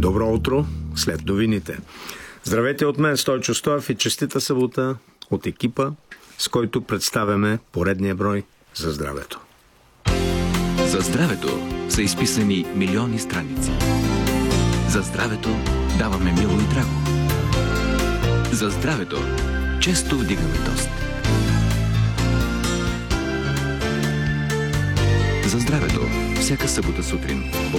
Добро утро след новините. Здравейте от мен, Стойчо Стоев, и честита събота от екипа, с който представяме поредния брой за здравето. За здравето са изписани милиони страници. За здравето даваме мило и драго. За здравето често вдигаме тост. За здравето всяка събота сутрин